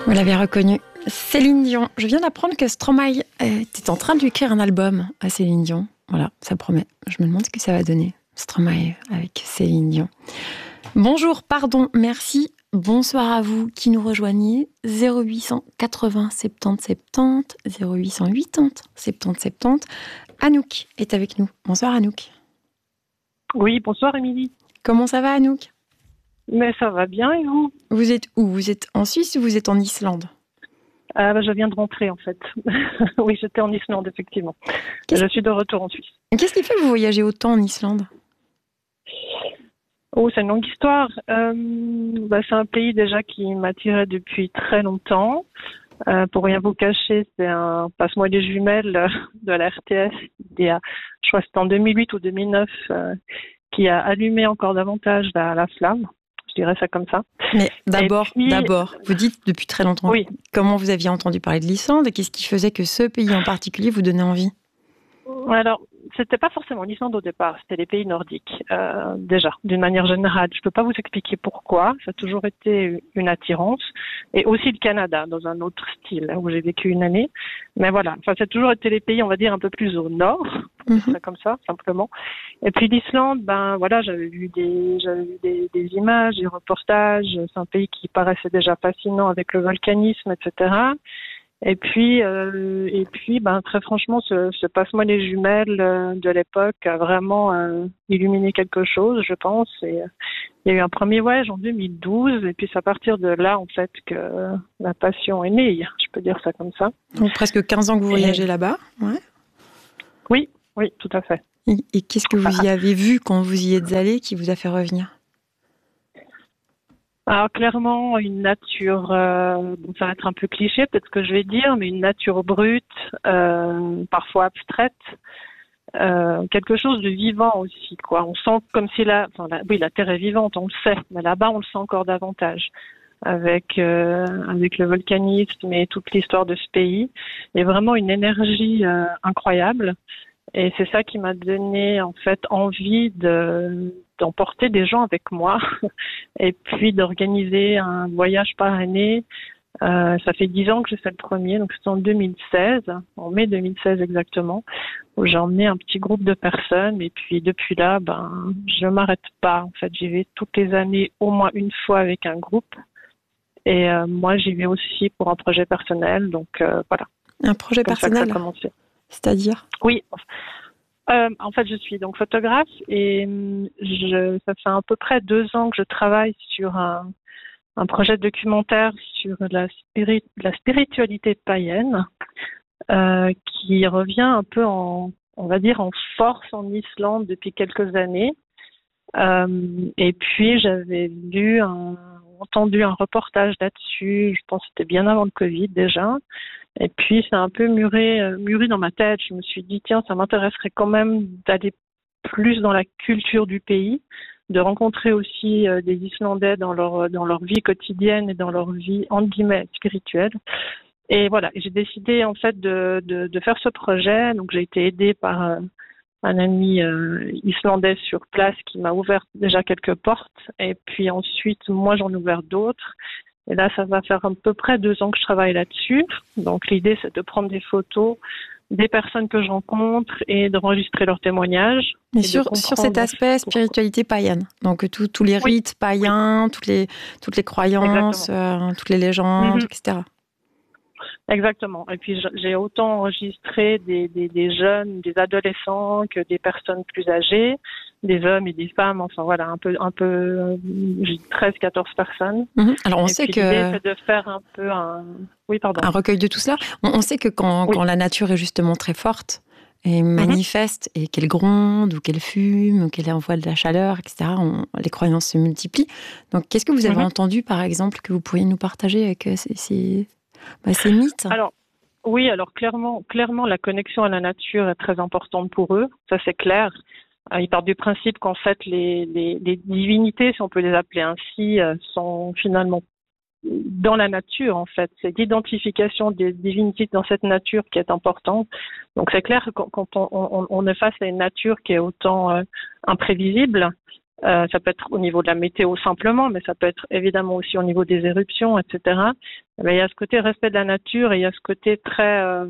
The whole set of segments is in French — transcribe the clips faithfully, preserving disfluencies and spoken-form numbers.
Vous l'avez reconnu, Céline Dion. Je viens d'apprendre que Stromae était en train d'écrire un album à Céline Dion. Voilà, ça promet. Je me demande ce que ça va donner, Stromae avec Céline Dion. Bonjour, pardon, merci. Bonsoir à vous qui nous rejoignez. zéro huit cent quatre-vingts soixante-dix soixante-dix, zéro huit cent quatre-vingts soixante-dix soixante-dix. Anouk est avec nous. Bonsoir Anouk. Oui, bonsoir Émilie. Comment ça va Anouk ? Mais ça va bien et vous ? Vous êtes où ? Vous êtes en Suisse ou vous êtes en Islande ? Ah bah, je viens de rentrer en fait. Oui, j'étais en Islande effectivement. Qu'est-ce... Je suis de retour en Suisse. Qu'est-ce qui fait que vous voyagez autant en Islande ? Oh, c'est une longue histoire. Euh, bah, c'est un pays déjà qui m'attirait depuis très longtemps. Euh, pour rien vous cacher, c'est un passe-moi les jumelles de la R T S. Il y a, je crois que c'était en deux mille huit ou deux mille neuf, euh, qui a allumé encore davantage la, la flamme. Je dirais ça comme ça. Mais d'abord, puis, d'abord, vous dites depuis très longtemps. Oui. Comment vous aviez entendu parler de l'Islande et qu'est-ce qui faisait que ce pays en particulier vous donnait envie ? Alors, c'était pas forcément l'Islande au départ, c'était les pays nordiques, euh, déjà, d'une manière générale. Je peux pas vous expliquer pourquoi, ça a toujours été une attirance. Et aussi le Canada, dans un autre style, où j'ai vécu une année. Mais voilà, enfin, ça a toujours été les pays, on va dire, un peu plus au nord, mm-hmm. C'est comme ça, simplement. Et puis l'Islande, ben voilà, j'avais vu des, j'avais vu des, des images, des reportages. C'est un pays qui paraissait déjà fascinant avec le volcanisme, et cetera. Et puis, euh, et puis, ben très franchement, ce, ce passe-moi les jumelles euh, de l'époque a vraiment euh, illuminé quelque chose, je pense. Et euh, il y a eu un premier voyage en deux mille douze, et puis c'est à partir de là, en fait, que euh, la passion est née. Je peux dire ça comme ça. Donc presque quinze ans que vous voyagez et... là-bas, ouais. Oui, oui, tout à fait. Et, et qu'est-ce que vous y avez vu quand vous y êtes allé qui vous a fait revenir ? Alors clairement, une nature, euh, bon, ça va être un peu cliché peut-être ce que je vais dire, mais une nature brute, euh, parfois abstraite, euh, quelque chose de vivant aussi, quoi. On sent comme si la, enfin la, oui, la Terre est vivante, on le sait, mais là-bas on le sent encore davantage, avec euh, avec le volcanisme et toute l'histoire de ce pays. Il y a vraiment une énergie euh, incroyable. Et c'est ça qui m'a donné en fait envie de d'emporter des gens avec moi et puis d'organiser un voyage par année. Euh, ça fait dix ans que j'ai fait le premier, donc c'était en deux mille seize, en mai deux mille seize exactement, où j'ai emmené un petit groupe de personnes. Et puis depuis là, ben je m'arrête pas. En fait, j'y vais toutes les années au moins une fois avec un groupe. Et euh, moi, j'y vais aussi pour un projet personnel. Donc euh, voilà. Un projet Comme personnel. Ça que ça a commencé. C'est-à-dire ? Oui. Euh, en fait, je suis donc photographe et je, ça fait à peu près deux ans que je travaille sur un, un projet de documentaire sur la, spirit, la spiritualité païenne euh, qui revient un peu en, on va dire, en force en Islande depuis quelques années. Euh, et puis, j'avais lu, un, entendu un reportage là-dessus, je pense que c'était bien avant le Covid déjà. Et puis, c'est un peu mûri, euh, mûri dans ma tête. Je me suis dit, tiens, ça m'intéresserait quand même d'aller plus dans la culture du pays, de rencontrer aussi euh, des Islandais dans leur, dans leur vie quotidienne et dans leur vie, entre guillemets, spirituelle. Et voilà, j'ai décidé en fait de, de, de faire ce projet. Donc, j'ai été aidée par euh, un ami euh, islandais sur place qui m'a ouvert déjà quelques portes. Et puis ensuite, moi, j'en ai ouvert d'autres. Et là, ça va faire à peu près deux ans que je travaille là-dessus. Donc, l'idée, c'est de prendre des photos des personnes que je rencontre et d'enregistrer leurs témoignages. Mais sur, sur cet aspect spiritualité païenne, donc tous les rites oui. païens, oui. toutes les, toutes les croyances, euh, toutes les légendes, mm-hmm. et cetera. Exactement. Et puis, j'ai autant enregistré des, des, des jeunes, des adolescents que des personnes plus âgées, des hommes et des femmes, enfin voilà, un peu, un peu, j'ai treize, quatorze personnes. Mmh. Alors on et sait puis, que l'idée, c'est de faire un peu un, oui, pardon. un recueil de tout cela. On, on sait que quand, oui. quand la nature est justement très forte et manifeste mmh. et qu'elle gronde ou qu'elle fume ou qu'elle envoie de la chaleur, et cetera, on, les croyances se multiplient. Donc, qu'est-ce que vous avez mmh. entendu, par exemple, que vous pourriez nous partager avec ces, ces, bah, ces mythes ? Alors, oui, alors clairement, clairement, la connexion à la nature est très importante pour eux. Ça, c'est clair. Ils partent du principe qu'en fait, les, les, les divinités, si on peut les appeler ainsi, sont finalement dans la nature, en fait. C'est l'identification des divinités dans cette nature qui est importante. Donc, c'est clair que quand on, on, on est face à une nature qui est autant euh, imprévisible, Euh, ça peut être au niveau de la météo simplement, mais ça peut être évidemment aussi au niveau des éruptions, et cetera. Mais il y a ce côté respect de la nature et il y a ce côté très, euh,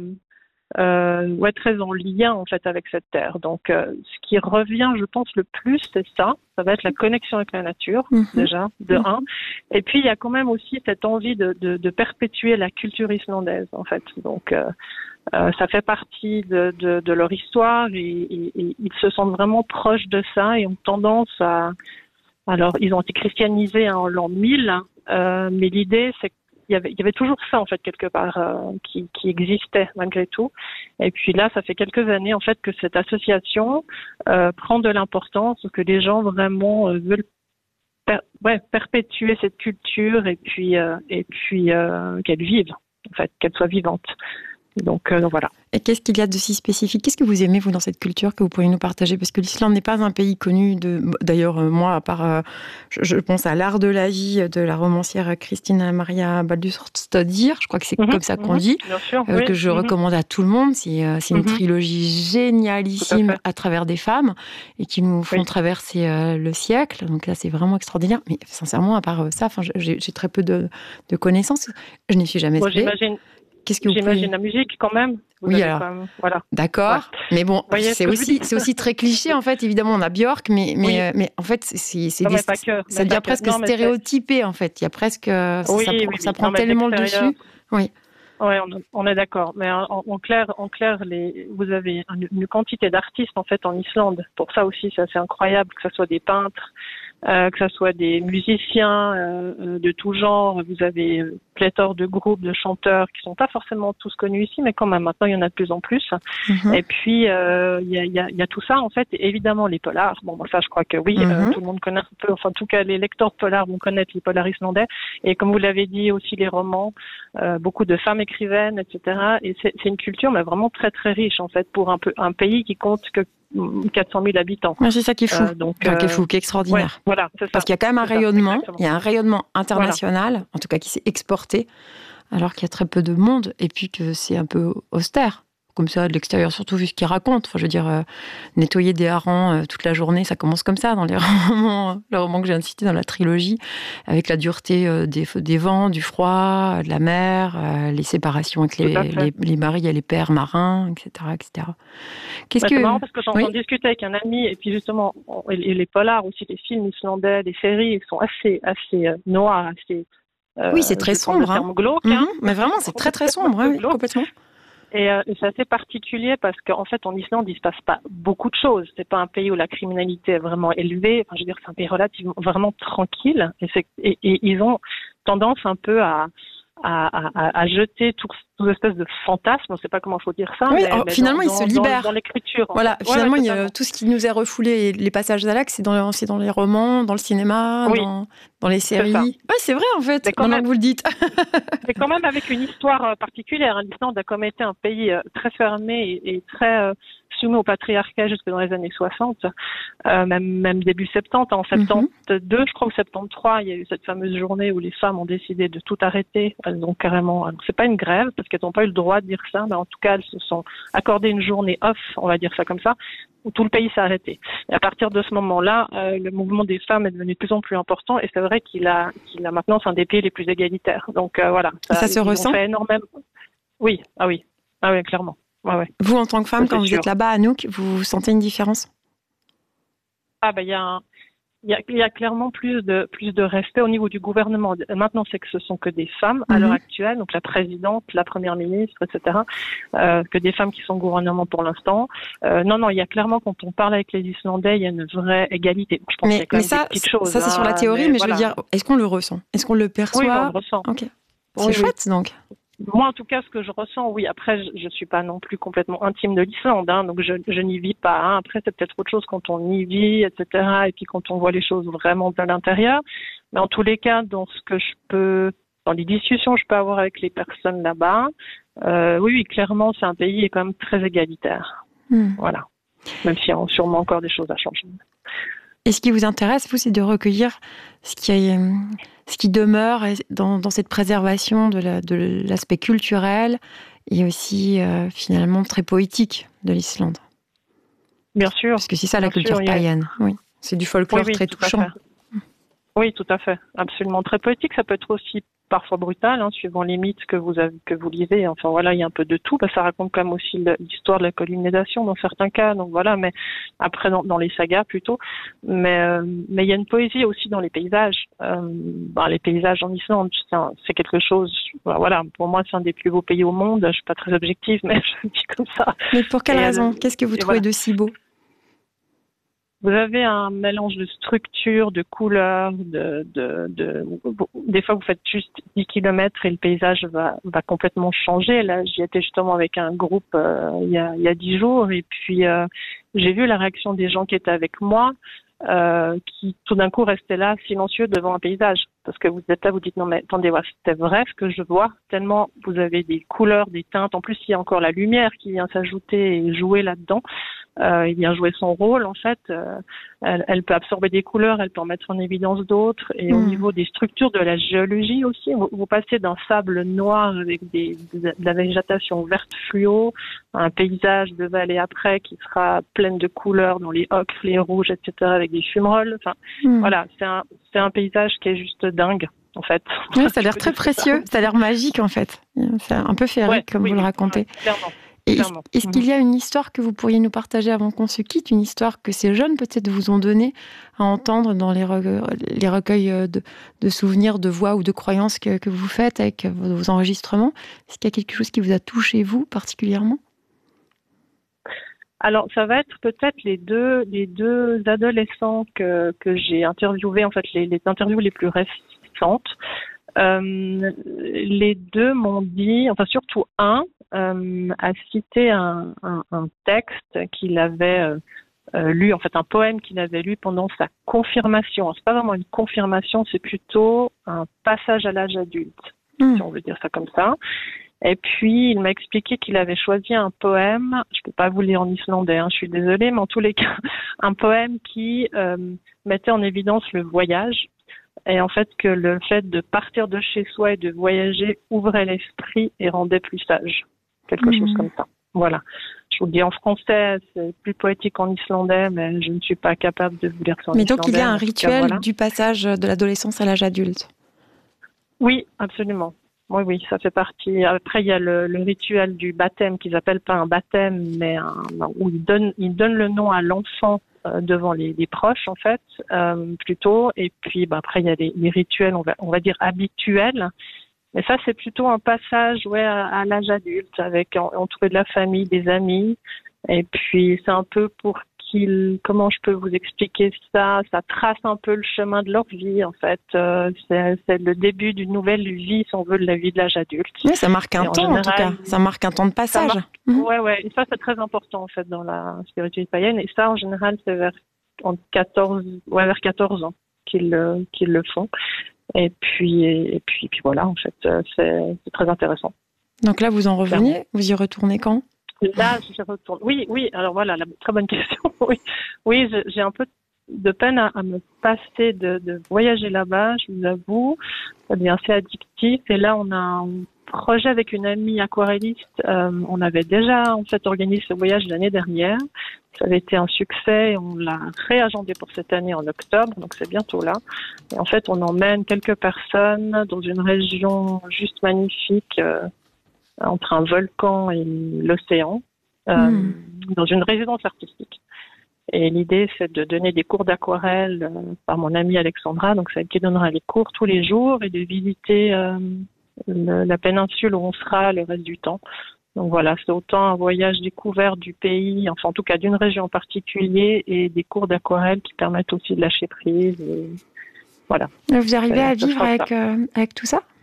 euh, ouais, très en lien en fait avec cette terre. Donc, euh, ce qui revient, je pense, le plus, c'est ça. Ça va être la connexion avec la nature, mmh. déjà, de mmh. un. Et puis, il y a quand même aussi cette envie de, de, de perpétuer la culture islandaise, en fait. Donc, euh, euh, ça fait partie de, de, de leur histoire et, et, et ils se sentent vraiment proches de ça et ont tendance à... Alors, ils ont été christianisés hein, en l'an mille, euh, mais l'idée, c'est qu'il y avait, il y avait toujours ça, en fait, quelque part, euh, qui, qui existait malgré tout. Et puis là, ça fait quelques années, en fait, que cette association euh, prend de l'importance, que les gens vraiment euh, veulent per- ouais, perpétuer cette culture et puis, euh, et puis euh, qu'elle vive, en fait, qu'elle soit vivante. Donc, euh, donc voilà. Et qu'est-ce qu'il y a de si spécifique ? Qu'est-ce que vous aimez, vous, dans cette culture que vous pourriez nous partager ? Parce que l'Islande n'est pas un pays connu de... D'ailleurs, moi, à part... Euh, je, je pense à L'art de la vie de la romancière Kristína Marja Baldursdóttir, je crois que c'est mm-hmm, comme ça qu'on mm-hmm, dit, bien sûr, euh, oui, que je mm-hmm. recommande à tout le monde. C'est, euh, c'est une mm-hmm. trilogie génialissime à, à travers des femmes et qui nous font oui. traverser euh, le siècle. Donc là, c'est vraiment extraordinaire. Mais sincèrement, à part ça, j'ai, j'ai très peu de, de connaissances. Je n'y suis jamais bon, allée. J'imagine... Qu'est-ce que vous J'imagine pouvez... la musique quand même. Vous oui, alors. Quand même... Voilà. D'accord. Ouais. Mais bon, voyez c'est aussi, c'est aussi très cliché en fait. Évidemment, on a Björk, mais mais, oui. euh, mais en fait, c'est, c'est non, des, mais pas que, ça devient presque non, stéréotypé c'est... en fait. Il y a presque, oui, ça, oui, ça, oui, ça prend non, tellement le dessus. Oui. Oui, on, on est d'accord. Mais en, en clair, en clair, les, vous avez une, une quantité d'artistes en fait en Islande. Pour ça aussi, c'est assez incroyable que ce soit des peintres, euh, que ce soit des musiciens euh, de tout genre. Vous avez pléthore de groupes, de chanteurs qui sont pas forcément tous connus ici, mais quand même maintenant il y en a de plus en plus. Mm-hmm. Et puis euh, il y, a, y, a, y a tout ça en fait. Et évidemment les polars. Bon, ça je crois que oui, mm-hmm. euh, tout le monde connaît un peu. Enfin, en tout cas, les lecteurs de polars vont connaître les polars islandais. Et comme vous l'avez dit aussi les romans, euh, beaucoup de femmes écrivaines, et cetera. Et c'est, c'est une culture mais vraiment très très riche en fait pour un peu un pays qui compte que quatre cent mille habitants. Ouais, c'est ça qui est fou, euh, donc, enfin, euh... qui est fou, qui est extraordinaire. Ouais, voilà, c'est ça. Parce qu'il y a quand même un c'est rayonnement, ça, il y a un rayonnement international, voilà. en tout cas qui s'est exporté, alors qu'il y a très peu de monde, et puis que c'est un peu austère, comme ça, de l'extérieur, surtout vu ce qu'ils racontent. Enfin, je veux dire, euh, nettoyer des harengs euh, toute la journée, ça commence comme ça dans les romans, le roman que je viens de citer dans la trilogie, avec la dureté euh, des, des vents, du froid, de la mer, euh, les séparations avec les, les, les maris et les pères marins, et cetera, et cetera. Qu'est-ce bah, que... C'est marrant parce que j'en, oui. j'en discutais avec un ami, et puis justement, on, et les polars aussi, les films islandais, les séries, ils sont assez, assez euh, noirs, assez... Euh, oui, c'est très sombre. Hein. Glauque, mmh, hein. Mais vraiment, c'est très très sombre, hein, oui, complètement. Et, euh, et c'est assez particulier parce qu'en fait, en Islande, il se passe pas beaucoup de choses. C'est pas un pays où la criminalité est vraiment élevée. Enfin, je veux dire, c'est un pays relativement, vraiment tranquille. Et, c'est, et, et ils ont tendance un peu à, à, à, à jeter toutes tout espèces de fantasmes. On ne sait pas comment il faut dire ça. Oui, mais, alors, mais finalement, dans, ils se dans, libèrent. Dans, dans l'écriture. Voilà, ouais, finalement, ouais, il y a, tout ce qui nous est refoulé, les passages à l'acte, c'est dans, c'est dans les romans, dans le cinéma, oui. dans, dans les séries. C'est oui, c'est vrai, en fait, maintenant même, que vous le dites. mais quand même avec une histoire particulière. L'Islande a comme été un pays très fermé et, et très euh, soumis au patriarcat jusque dans les années soixante, euh, même, même début soixante-dix. En soixante-deux, mm-hmm. je crois, ou soixante-treize, il y a eu cette fameuse journée où les femmes ont décidé de tout arrêter. Elles ont carrément... Alors, c'est pas une grève, parce qu'elles n'ont pas eu le droit de dire ça, mais en tout cas, elles se sont accordées une journée off, on va dire ça comme ça, où tout le pays s'est arrêté. Et à partir de ce moment-là, euh, le mouvement des femmes est devenu de plus en plus important, et c'est vrai qu'il a, qu'il a maintenant, c'est un des pays les plus égalitaires. Donc euh, voilà. Ça, ça se ressent fait énormément. Oui, ah oui, ah oui, clairement. Ouais, ouais. Vous, en tant que femme, ça, quand vous sûr. êtes là-bas à Nuuk, vous sentez une différence ? Ah ben, il y a un... Il y, a, il y a clairement plus de plus de respect au niveau du gouvernement. Maintenant, c'est que ce sont que des femmes à mm-hmm. l'heure actuelle, donc la présidente, la première ministre, et cetera. Euh, que des femmes qui sont au gouvernement pour l'instant. Euh, non, non, il y a clairement, quand on parle avec les Islandais, il y a une vraie égalité. Je pense mais, qu'il y a quand mais même ça, des petites choses. Ça, c'est hein, sur la théorie, mais, mais voilà. Je veux dire, est-ce qu'on le ressent ? Est-ce qu'on le perçoit ? Oui, on le ressent. Ok. C'est oui, chouette, oui. donc. Moi, en tout cas, ce que je ressens, oui. Après, je, je suis pas non plus complètement intime de l'Islande, hein, donc je, je n'y vis pas. Hein. Après, c'est peut-être autre chose quand on y vit, et cetera. Et puis quand on voit les choses vraiment de l'intérieur. Mais en tous les cas, dans ce que je peux, dans les discussions que je peux avoir avec les personnes là-bas, euh, oui, oui, clairement, c'est un pays qui est quand même très égalitaire. Mm. Voilà. Même s'il y a sûrement encore des choses à changer. Et ce qui vous intéresse, vous, c'est de recueillir ce qui, a, ce qui demeure dans, dans cette préservation de, la, de l'aspect culturel et aussi, euh, finalement, très poétique de l'Islande. Bien sûr. Parce que c'est ça, la culture sûr, païenne. A... Oui. C'est du folklore oui, oui, très tout à touchant. fait. Oui, tout à fait, absolument. Très poétique, ça peut être aussi parfois brutal, hein, suivant les mythes que vous avez, que vous lisez. Enfin voilà, il y a un peu de tout. Bah, ça raconte quand même aussi le- l'histoire de la colonisation dans certains cas. Donc voilà, mais après dans, dans les sagas plutôt. Mais euh, mais il y a une poésie aussi dans les paysages. Euh, bah, les paysages en Islande, c'est, un- c'est quelque chose. Bah, voilà, pour moi c'est un des plus beaux pays au monde. Je suis pas très objective, mais je le dis comme ça. Mais pour quelle Et, raison? euh, Qu'est-ce que vous et trouvez voilà. de si beau? Vous avez un mélange de structure, de couleurs, de, de, de, des fois vous faites juste dix kilomètres et le paysage va, va complètement changer. Là, j'y étais justement avec un groupe euh, il y a, il y a dix jours et puis euh, j'ai vu la réaction des gens qui étaient avec moi, euh, qui tout d'un coup restaient là silencieux devant un paysage. Parce que vous êtes là, vous dites non mais attendez, ouais, c'était vrai ce que je vois, tellement vous avez des couleurs, des teintes. En plus, il y a encore la lumière qui vient s'ajouter et jouer là-dedans. Euh, il vient jouer son rôle en fait. Euh, elle, elle peut absorber des couleurs, elle peut en mettre en évidence d'autres. Et mmh. au niveau des structures de la géologie aussi, vous, vous passez d'un sable noir avec des, de la végétation verte fluo à un paysage de vallée après qui sera pleine de couleurs dans les ocres, les rouges, et cetera avec des fumerolles. Enfin, mmh. voilà, c'est un, c'est un paysage qui est juste dingue. En fait. Oui, ça a l'air très précieux, ça. ça a l'air magique en fait. C'est un peu féerique ouais, comme oui, vous le racontez. Ouais, clairement. Et est-ce, est-ce qu'il y a une histoire que vous pourriez nous partager avant qu'on se quitte, une histoire que ces jeunes peut-être vous ont donnée à entendre dans les, re- les recueils de, de souvenirs, de voix ou de croyances que, que vous faites avec vos, vos enregistrements? Est-ce qu'il y a quelque chose qui vous a touché, vous, particulièrement? Alors, ça va être peut-être les deux, les deux adolescents que, que j'ai interviewés, en fait, les, les interviews les plus récentes. Euh, les deux m'ont dit, enfin surtout un, euh, a cité un, un, un texte qu'il avait euh, euh, lu, en fait un poème qu'il avait lu pendant sa confirmation. Alors, c'est pas vraiment une confirmation, c'est plutôt un passage à l'âge adulte, mmh. si on veut dire ça comme ça. Et puis, il m'a expliqué qu'il avait choisi un poème, je peux pas vous lire en islandais, hein, je suis désolée, mais en tous les cas, un poème qui euh, mettait en évidence le voyage. Et en fait, que le fait de partir de chez soi et de voyager ouvrait l'esprit et rendait plus sage. Quelque mmh. chose comme ça. Voilà. Je vous le dis en français, c'est plus poétique en islandais, mais je ne suis pas capable de vous lire ça en mais islandais. Mais donc, il y a un rituel cas, voilà. du passage de l'adolescence à l'âge adulte. Oui, absolument. Oui, oui, ça fait partie. Après, il y a le, le rituel du baptême qu'ils appellent pas un baptême, mais un, où ils donnent, ils donnent le nom à l'enfant euh, devant les, les proches, en fait, euh, plutôt. Et puis, bah, après, il y a les, les rituels, on va, on va dire habituels. Mais ça, c'est plutôt un passage, ouais, à, à l'âge adulte, avec en, entouré de la famille, des amis. Et puis, c'est un peu pour qu'ils, comment je peux vous expliquer ça? Ça trace un peu le chemin de leur vie, en fait. Euh, c'est, c'est le début d'une nouvelle vie, si on veut, de la vie de l'âge adulte. Oui, ça marque un et temps, en, général, en tout cas. Ça marque un temps de passage. Marque, mmh. Ouais, ouais. Et ça, c'est très important, en fait, dans la spiritualité païenne. Et ça, en général, c'est vers, en quatorze, ouais, vers quatorze ans qu'ils, qu'ils le font. Et puis, et puis, et puis voilà, en fait, c'est, c'est très intéressant. Donc là, vous en revenez? Clairement. Vous y retournez quand? Là, je retourne. Oui, oui. Alors voilà, la très bonne question. Oui, oui, j'ai un peu de peine à, à me passer de, de voyager là-bas. Je vous avoue, ça devient assez addictif. Et là, on a un projet avec une amie aquarelliste. Euh, on avait déjà en fait organisé ce voyage l'année dernière. Ça avait été un succès. Et on l'a réagendé pour cette année en octobre, donc c'est bientôt là. Et en fait, on emmène quelques personnes dans une région juste magnifique. Euh, entre un volcan et l'océan, euh, mmh. dans une résidence artistique. Et l'idée, c'est de donner des cours d'aquarelle euh, par mon amie Alexandra, donc c'est elle qui donnera les cours tous les jours, et de visiter euh, le, la péninsule où on sera le reste du temps. Donc voilà, c'est autant un voyage découvert du pays, enfin en tout cas d'une région en particulier, et des cours d'aquarelle qui permettent aussi de lâcher prise. Et voilà. Vous arrivez à vivre avec, euh, avec tout ça?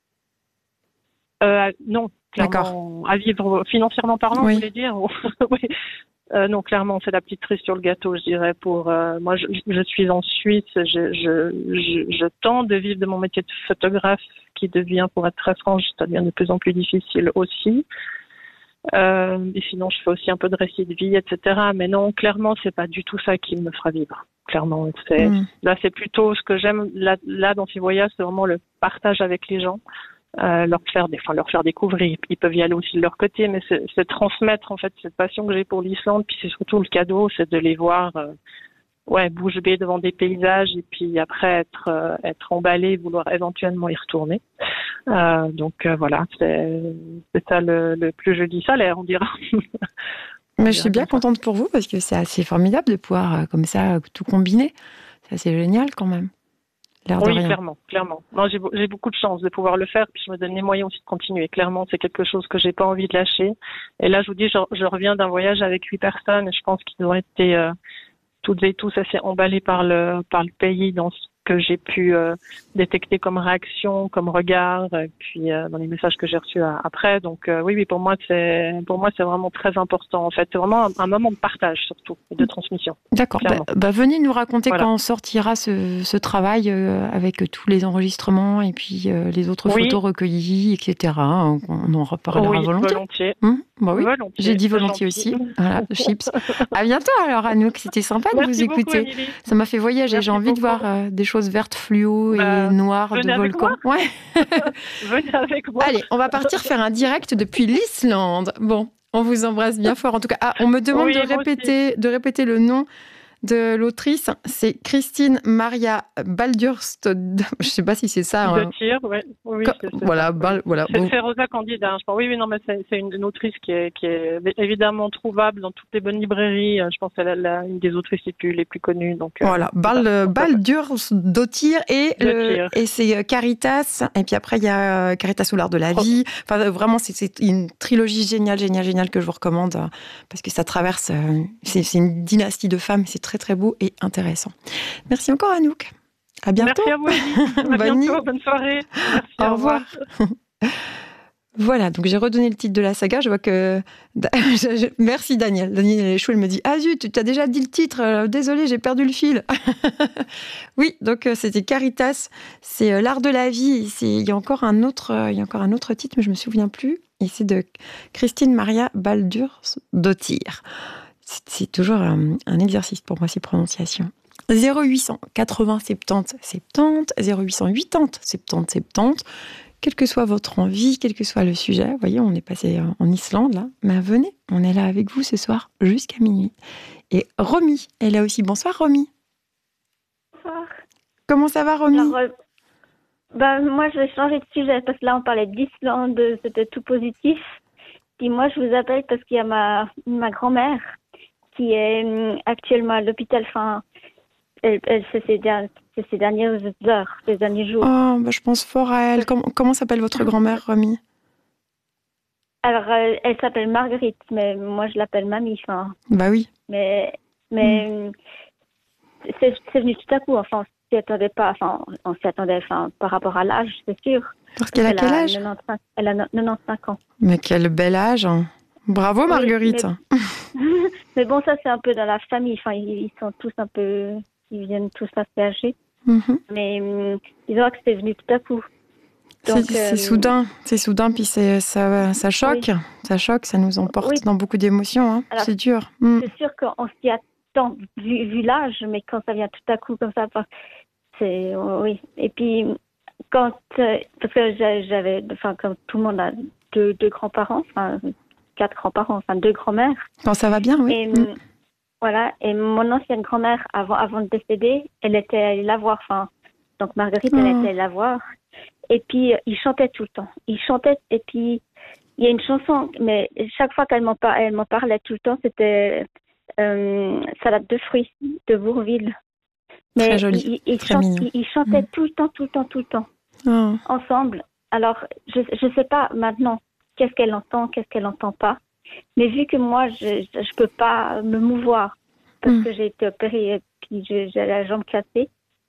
euh, Non. D'accord. À vivre financièrement parlant, oui. vous voulez dire? Oui. Euh, non, clairement, c'est la petite cerise sur le gâteau, je dirais. Pour euh, moi, je, je suis en Suisse. Je, je, je, je tente de vivre de mon métier de photographe, qui devient, pour être très franche, ça devient de plus en plus difficile aussi. Euh, et sinon, je fais aussi un peu de récit de vie, et cetera. Mais non, clairement, c'est pas du tout ça qui me fera vivre. Clairement, c'est, mmh. là, c'est plutôt ce que j'aime. Là, là, dans ces voyages, c'est vraiment le partage avec les gens. Euh, leur faire des, enfin leur faire découvrir, ils peuvent y aller aussi de leur côté, mais c'est, c'est transmettre en fait cette passion que j'ai pour l'Islande, puis c'est surtout le cadeau, c'est de les voir euh, ouais, bouche bée devant des paysages et puis après être euh, être emballé, vouloir éventuellement y retourner. Euh, donc euh, voilà, c'est c'est ça le, le plus joli salaire, on dira. on Mais je suis dira bien comme ça. contente pour vous parce que c'est assez formidable de pouvoir euh, comme ça tout combiner. C'est assez génial quand même. L'air de Oui, rien. clairement, clairement. Non, j'ai, j'ai beaucoup de chance de pouvoir le faire, puis je me donne les moyens aussi de continuer. Clairement, c'est quelque chose que j'ai pas envie de lâcher. Et là, je vous dis, je, je reviens d'un voyage avec huit personnes, et je pense qu'ils ont été euh, toutes et tous assez emballés par le par le pays, dans ce que j'ai pu euh, détecter comme réaction, comme regard, et puis euh, dans les messages que j'ai reçus à- après. Donc euh, oui, oui, pour moi, c'est pour moi, c'est vraiment très important. En fait, c'est vraiment un, un moment de partage surtout et de transmission. D'accord. Bah, Clairement. bah, venez nous raconter Voilà. quand sortira ce, ce travail euh, avec tous les enregistrements et puis euh, les autres Oui. photos recueillies, et cetera. On en reparlera Oui, volontiers. volontiers. Hum, bah oui. Volontiers. J'ai dit C'est volontiers gentil. aussi. Voilà, chips. À bientôt alors, Anouk. C'était sympa de vous Merci beaucoup, écouter. Émilie. Ça m'a fait voyager. J'ai Merci envie de beaucoup. voir euh, des choses vertes fluo et Bah, noires de venez avec moi. volcans. Ouais. Venez avec moi. Allez, on va partir faire un direct depuis l'Islande. Bon, on vous embrasse bien fort. En tout cas, ah, on me demande Oui, de moi répéter, de répéter le nom de l'autrice. C'est Christine Maria Baldurst. Je ne sais pas si c'est ça. De Hein. tir, ouais. Oui, Co- c'est, c'est voilà, ça. Bal- Oui. voilà. C'est, Bon. c'est Rosa Candide, hein, je pense. Oui, oui, non, mais c'est, c'est une, une autrice qui est, qui est évidemment trouvable dans toutes les bonnes librairies. Je pense qu'elle est la- une des autrices les plus, les plus connues. Donc, euh, Voilà, c'est Bal, ça. Donc, ouais. Baldurstotir et, De le, tir. et c'est euh, Caritas. Et puis après, il y a euh, Caritas ou l'art de la Trop- vie. Enfin, euh, vraiment, c'est, c'est une trilogie géniale, géniale, géniale que je vous recommande euh, parce que ça traverse. euh, c'est, c'est une dynastie de femmes. C'est très, très beau et intéressant. Merci encore, Anouk. À bientôt. Merci à vous, Émilie. À Bonne nuit. bientôt. Bonne soirée. Merci. Au Au revoir. revoir. Voilà, donc j'ai redonné le titre de la saga. Je vois que. je- je- Merci Daniel. Daniel Échou, elle me dit: Ah zut, tu as déjà dit le titre. euh, Désolée, j'ai perdu le fil. Oui, donc euh, c'était Caritas. C'est euh, l'art de la vie. C'est- Il y a encore un autre, euh, il y a encore un autre titre, mais je me souviens plus. Et c'est de Christine Maria Baldurstotir. C'est c'est toujours un, un exercice pour moi, ces prononciations. zéro huit cent quatre-vingts soixante-dix soixante-dix, zéro huit cent quatre-vingts soixante-dix soixante-dix. Quelle que soit votre envie, quel que soit le sujet, vous voyez, on est passé en Islande là, mais venez, on est là avec vous ce soir jusqu'à minuit. Et Romy est là aussi. Bonsoir Romy. Bonsoir. Comment ça va Romy? Alors, euh, bah, moi, je vais changer de sujet parce que là, on parlait d'Islande, c'était tout positif. Puis moi, je vous appelle parce qu'il y a ma, ma grand-mère qui est hum, actuellement à l'hôpital. Enfin, elle, elle, c'est ses, der- c'est ses dernières heures, ses derniers jours. Oh, bah, je pense fort à elle. Comment, comment s'appelle votre grand-mère Romy? Alors, euh, elle s'appelle Marguerite, mais moi, je l'appelle Mamie. Enfin, Bah oui. mais mais hum, c'est, c'est venu tout à coup. Enfin, on s'y attendait pas. Enfin, on s'y attendait. Enfin, par rapport à l'âge, c'est sûr. Parce qu'elle a Elle quel a âge? quatre-vingt-quinze elle a quatre-vingt-quinze ans. Mais quel bel âge, hein. Bravo Oui, Marguerite. mais... mais bon, ça, c'est un peu dans la famille. Enfin, ils, ils sont tous un peu... Ils viennent tous assez âgés. Mhm. Mais hum, disons que c'est venu tout à coup. C'est, Donc, c'est euh, soudain, c'est soudain, puis c'est, ça, ça choque, Oui. ça choque, ça nous emporte Oui. dans beaucoup d'émotions, hein. Alors, C'est dur. Mm. c'est sûr qu'on s'y attend, vu, vu l'âge, mais quand ça vient tout à coup comme ça, enfin, c'est... Oui. Et puis, quand... euh, parce que j'a- j'avais... Enfin, comme tout le monde a deux, deux grands-parents, enfin, quatre grands-parents, enfin, deux grands-mères. Quand ça va bien, oui. Et, Mm. voilà. Et mon ancienne grand-mère, avant, avant de décéder, elle était allée la voir. Enfin, donc Marguerite, elle Oh. était allée la voir. Et puis, euh, il chantait tout le temps. Il chantait, et puis, il y a une chanson, mais chaque fois qu'elle m'en, par- elle m'en parlait tout le temps, c'était euh, Salade de fruits de Bourville. Mais Très joli, il, il, très chante- mignon. il- il chantait Mm. tout le temps, tout le temps, tout le temps, Oh. ensemble. Alors, je ne sais pas maintenant qu'est-ce qu'elle entend, qu'est-ce qu'elle n'entend pas. Mais vu que moi, je ne peux pas me mouvoir parce Mm. que j'ai été opérée et puis je- j'ai la jambe cassée.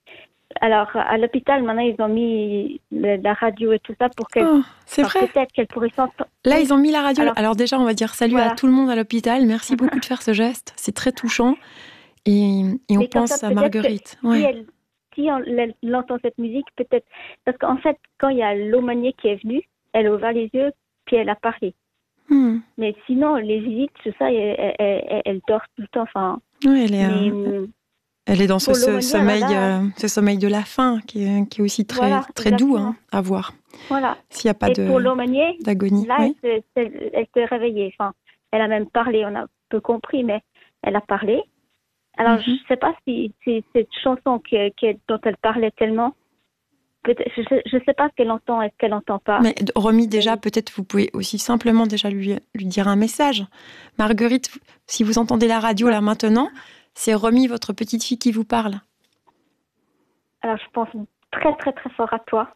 Alors, à l'hôpital, maintenant, ils ont mis le- la radio et tout ça pour qu'elle... Oh, c'est enfin, vrai. peut-être qu'elle pourrait s'entendre. Là, ils ont mis la radio. Alors, Alors- déjà, on va dire salut Voilà. à tout le monde à l'hôpital. Merci beaucoup de faire ce geste. C'est très touchant. Et, et on Mais comme pense ça, à peut-être Marguerite. Si, Ouais. elle, si on, elle, elle entend cette musique, peut-être... Parce qu'en fait, quand il y a l'aumônier qui est venu, elle a ouvert les yeux, puis elle a parlé. Mm. Mais sinon, les visites, tout ça, elle, elle, elle, elle dort tout le temps. Enfin, Ouais, elle est, mais, euh, elle est dans ce, pour ce l'aumônier, sommeil, voilà. euh, ce sommeil de la faim qui est, qui est aussi très, Voilà, très doux exactement. hein, à voir. Voilà. S'il n'y a pas Et de, pour l'aumônier, d'agonie. là, Oui. elle, s'est- elle s'est réveillée. Enfin, elle a même parlé, on a peu compris, mais elle a parlé. Alors, Mhm. je ne sais pas si, si cette chanson que, que- dont elle parlait tellement, peut-être- je ne sais pas ce qu'elle entend et ce qu'elle n'entend pas. Mais Romy, déjà, peut-être vous pouvez aussi simplement déjà lui, lui dire un message. Marguerite, si vous entendez la radio là maintenant, c'est Romy, votre petite fille, qui vous parle. Alors, je pense très, très, très fort à toi.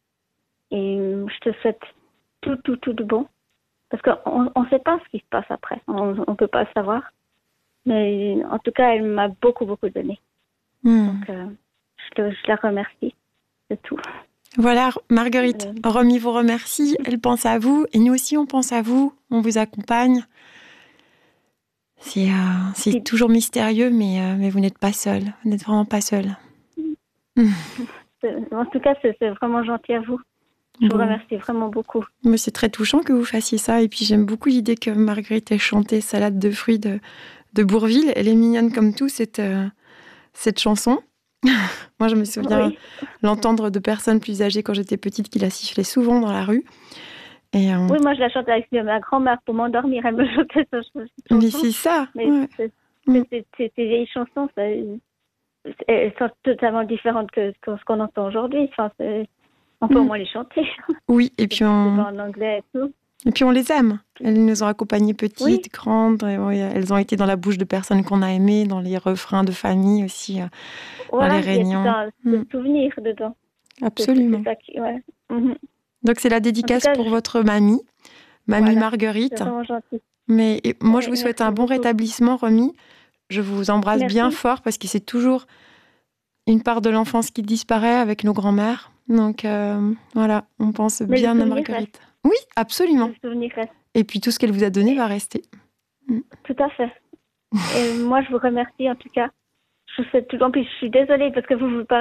Et euh, je te souhaite tout, tout, tout de bon. Parce qu'on ne sait pas ce qui se passe après. On ne peut pas le savoir. Mais en tout cas, elle m'a beaucoup, beaucoup donné. Hmm. Donc, euh, je, te- je la remercie de tout. Voilà, Marguerite, Euh, Romy vous remercie, elle pense à vous, et nous aussi on pense à vous, on vous accompagne. C'est, euh, c'est Si- toujours mystérieux, mais, euh, mais vous n'êtes pas seule, vous n'êtes vraiment pas seule. c'est- En tout cas, c'est c'est vraiment gentil à vous. Je vous Bon. remercie vraiment beaucoup. Mais c'est très touchant que vous fassiez ça, et puis j'aime beaucoup l'idée que Marguerite ait chanté Salade de fruits de, de Bourvil. Elle est mignonne comme tout, cette, euh, cette chanson. Moi, je me souviens Oui, l'entendre de personnes plus âgées quand j'étais petite qui la sifflaient souvent dans la rue. Et, euh, oui, moi je la chantais avec ma grand-mère pour m'endormir. Elle me chantait cette ch- mais chanson. c'est ça. Mais Ouais. c'est- Mm. c'est- c'est- c'est- ces vieilles chansons, ça- elles sont totalement différentes que, que ce qu'on entend aujourd'hui. Enfin, c'est- on peut Mm. au moins les chanter. Oui, et puis C'est on, pas en anglais et tout. et puis on les aime. Elles nous ont accompagnées petites, Oui. grandes. Et oui, elles ont été dans la bouche de personnes qu'on a aimées, dans les refrains de famille aussi, euh, Voilà, les il y a réunions. tout un Mm. ce souvenir dedans. C'est- absolument. C'est ça qui, ouais. Mhm. Donc c'est la dédicace cas, pour je- votre mamie, mamie Voilà. Marguerite. C'est vraiment gentil. Mais et moi, Oui, je vous souhaite merci un bon beaucoup. rétablissement, Romy. Je vous embrasse Merci. bien fort parce que c'est toujours une part de l'enfance qui disparaît avec nos grands-mères. Donc euh, voilà, on pense Mais le bien à souvenir Marguerite. Oui, absolument. Le souvenir reste. Et puis tout ce qu'elle vous a donné va rester. Tout à fait. Et moi, je vous remercie en tout cas. Je vous souhaite tout. En plus, je suis désolée parce que vous vous parlez